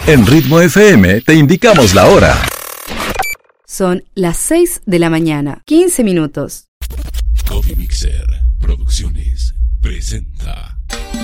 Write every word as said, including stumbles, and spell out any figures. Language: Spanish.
En Ritmo F M te indicamos la hora. Son las seis de la mañana, quince minutos. Coffee Mixer Producciones presenta